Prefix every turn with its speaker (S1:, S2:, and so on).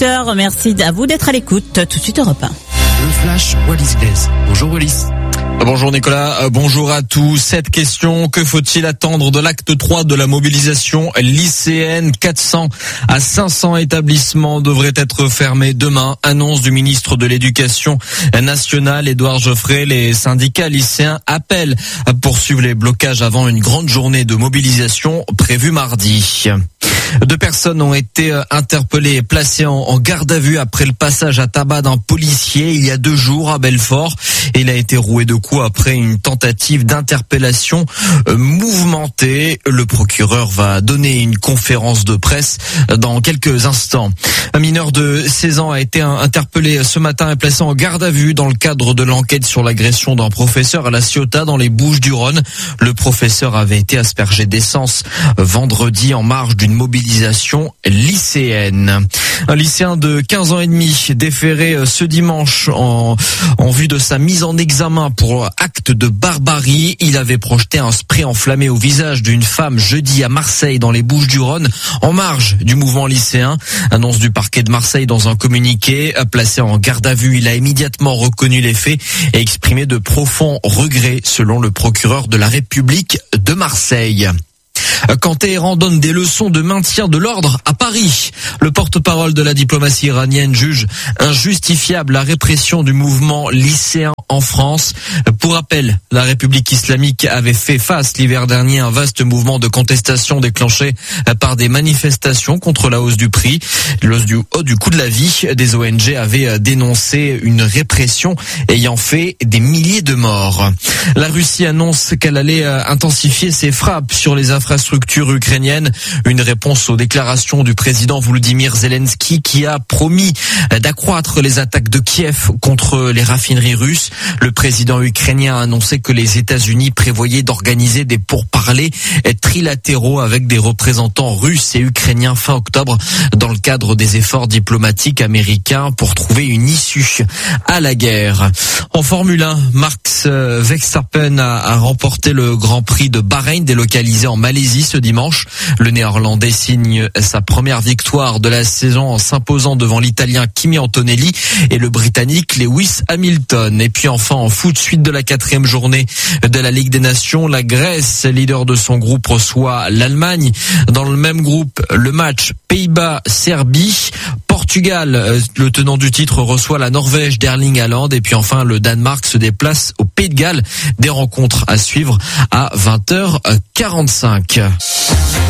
S1: 8h. Merci à vous d'être à l'écoute. Tout de suite Europe 1.
S2: Le Flash Wallis Blaise. Bonjour Wallis.
S3: Bonjour Nicolas, bonjour à tous. Cette question, que faut-il attendre de l'acte 3 de la mobilisation lycéenne? 400 à 500 établissements devraient être fermés demain. Annonce du ministre de l'Éducation nationale, Édouard Geoffrey. Les syndicats lycéens appellent à poursuivre les blocages avant une grande journée de mobilisation prévue mardi. 2 personnes ont été interpellées et placées en garde à vue après le passage à tabac d'un policier il y a 2 jours à Belfort. Il a été roué de coups après une tentative d'interpellation mouvementée. Le procureur va donner une conférence de presse dans quelques instants. Un mineur de 16 ans a été interpellé ce matin et placé en garde à vue dans le cadre de l'enquête sur l'agression d'un professeur à La Ciotat dans les Bouches-du-Rhône. Le professeur avait été aspergé d'essence vendredi en marge d'une mobilisation lycéenne. Un lycéen de 15 ans et demi déféré ce dimanche en vue de sa mise en examen pour acte de barbarie. Il avait projeté un spray enflammé au visage d'une femme jeudi à Marseille dans les Bouches-du-Rhône en marge du mouvement lycéen. Annonce du parquet de Marseille dans un communiqué. Placé en garde à vue, il a immédiatement reconnu les faits et exprimé de profonds regrets selon le procureur de la République de Marseille. Quand Téhéran donne des leçons de maintien de l'ordre à Paris, le porte-parole de la diplomatie iranienne juge injustifiable la répression du mouvement lycéen en France. Pour rappel, la République islamique avait fait face l'hiver dernier à un vaste mouvement de contestation déclenché par des manifestations contre la hausse du prix. L'hausse du coût de la vie. Des ONG avaient dénoncé une répression ayant fait des milliers de morts. La Russie annonce qu'elle allait intensifier ses frappes sur les infrastructures ukrainiennes. Une réponse aux déclarations du président Volodymyr Zelensky qui a promis d'accroître les attaques de Kiev contre les raffineries russes. Le président ukrainien a annoncé que les États-Unis prévoyaient d'organiser des pourparlers trilatéraux avec des représentants russes et ukrainiens fin octobre dans le cadre des efforts diplomatiques américains pour trouver une issue à la guerre. En Formule 1, Max Verstappen a remporté le Grand Prix de Bahreïn délocalisé en Malaisie ce dimanche. Le Néerlandais signe sa première victoire de la saison en s'imposant devant l'Italien Kimi Antonelli et le Britannique Lewis Hamilton. Et puis enfin en foot, suite de la 4e journée de la Ligue des Nations, la Grèce, leader de son groupe, reçoit l'Allemagne. Dans le même groupe, le match Pays-Bas-Serbie. Portugal, le tenant du titre, reçoit la Norvège d'Erling Haaland. Et puis enfin, le Danemark se déplace au Pays de Galles. Des rencontres à suivre à 20h45.